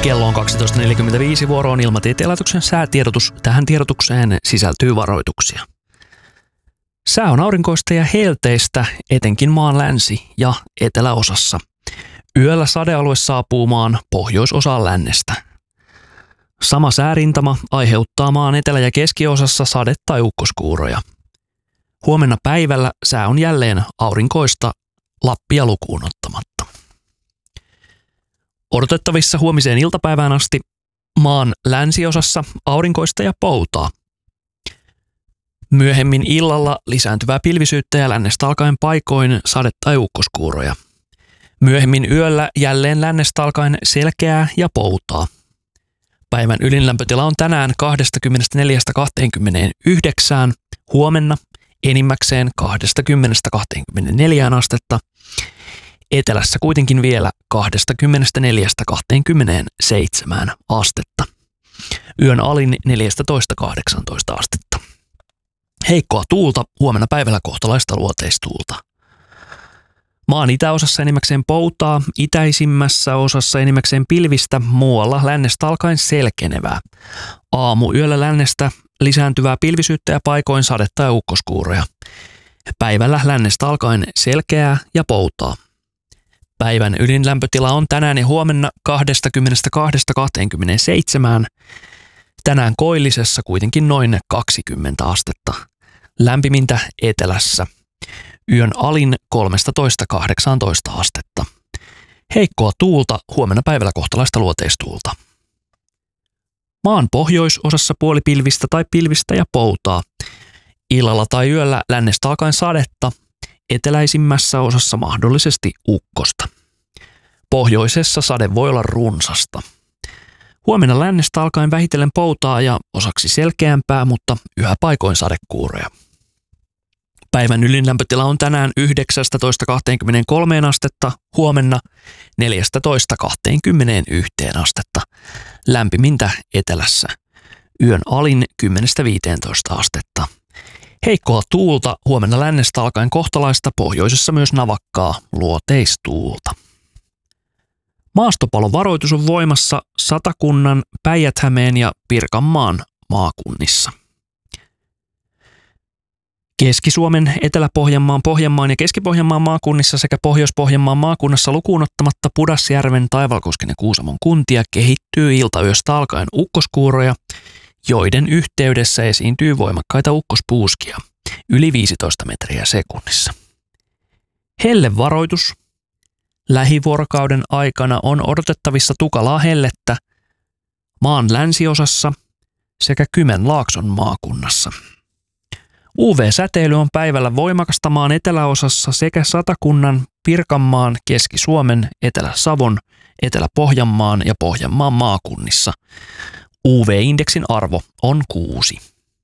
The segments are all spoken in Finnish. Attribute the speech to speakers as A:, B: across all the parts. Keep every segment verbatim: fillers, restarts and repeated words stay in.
A: Kello on kaksitoista neljäkymmentäviisi, vuoro on Ilmatieteen laitoksen säätiedotus. Tähän tiedotukseen sisältyy varoituksia. Sää on aurinkoista ja helteistä, etenkin maan länsi- ja eteläosassa. Yöllä sadealue saapuu maan pohjoisosaan lännestä. Sama säärintama aiheuttaa maan etelä- ja keskiosassa sade- tai ukkoskuuroja. Huomenna päivällä sää on jälleen aurinkoista Lappia lukuun ottamatta. Odotettavissa huomiseen iltapäivään asti maan länsiosassa aurinkoista ja poutaa. Myöhemmin illalla lisääntyvää pilvisyyttä ja lännestä alkaen paikoin sade- tai ukkoskuuroja. Myöhemmin yöllä jälleen lännestä alkaen selkeää ja poutaa. Päivän ylinlämpötila on tänään kaksikymmentäneljä kaksikymmentäyhdeksän, huomenna enimmäkseen kaksikymmentä kaksikymmentäneljä astetta, etelässä kuitenkin vielä kaksikymmentäneljä kaksikymmentäseitsemän astetta. Yön alin neljätoista kahdeksantoista astetta. Heikkoa tuulta, huomenna päivällä kohtalaista luoteistuulta. Maan itäosassa enimmäkseen poutaa, itäisimmässä osassa enimmäkseen pilvistä, muualla lännestä alkaen selkenevää. Aamu yöllä lännestä lisääntyvää pilvisyyttä ja paikoin sadetta ja ukkoskuuroja. Päivällä lännestä alkaen selkeää ja poutaa. Päivän ylinlämpötila on tänään ja huomenna kaksikymmentäkaksi kaksikymmentäseitsemän. Tänään koillisessa kuitenkin noin kaksikymmentä astetta. Lämpimintä etelässä. Yön alin kolmetoista kahdeksantoista astetta. Heikkoa tuulta, huomenna päivällä kohtalaista luoteistuulta. Maan pohjoisosassa puolipilvistä tai pilvistä ja poutaa. Illalla tai yöllä lännestä alkaen sadetta, eteläisimmässä osassa mahdollisesti ukkosta. Pohjoisessa sade voi olla runsasta. Huomenna lännestä alkaen vähitellen poutaa ja osaksi selkeämpää, mutta yhä paikoin sadekuuroja. Päivän ylinlämpötila on tänään yhdeksäntoista kaksikymmentäkolme astetta, huomenna neljätoista kaksikymmentäyksi astetta. Lämpimintä etelässä. Yön alin kymmenen viisitoista astetta. Heikkoa tuulta, huomenna lännestä alkaen kohtalaista, pohjoisessa myös navakkaa luoteistuulta. Maastopalovaroitus on voimassa Satakunnan, Päijät-Hämeen ja Pirkanmaan maakunnissa. Keski-Suomen, Etelä-Pohjanmaan, Pohjanmaan ja Keski-Pohjanmaan maakunnissa sekä Pohjois-Pohjanmaan maakunnassa lukuun ottamatta Pudasjärven, Taivalkosken ja Kuusamon kuntia kehittyy iltayöstä alkaen ukkoskuuroja, joiden yhteydessä esiintyy voimakkaita ukkospuuskia, yli viisitoista metriä sekunnissa. Hellevaroitus. Lähivuorokauden aikana on odotettavissa tukalaa hellettä maan länsiosassa sekä Kymenlaakson maakunnassa. U V-säteily on päivällä voimakasta maan eteläosassa sekä Satakunnan, Pirkanmaan, Keski-Suomen, Etelä-Savon, Etelä-Pohjanmaan ja Pohjanmaan maakunnissa. U V-indeksin arvo on kuusi.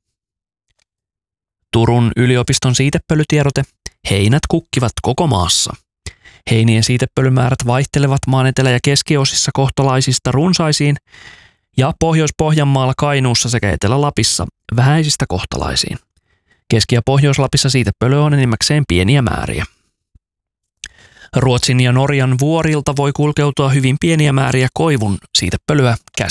A: Turun yliopiston siitepölytiedote. Heinät kukkivat koko maassa. Heinien siitepölymäärät vaihtelevat maan etelä- ja keskiosissa kohtalaisista runsaisiin ja Pohjois-Pohjanmaalla, Kainuussa sekä Etelä-Lapissa vähäisistä kohtalaisiin. Keski- ja Pohjois-Lapissa siitepölyä on enimmäkseen pieniä määriä. Ruotsin ja Norjan vuorilta voi kulkeutua hyvin pieniä määriä koivun siitepölyä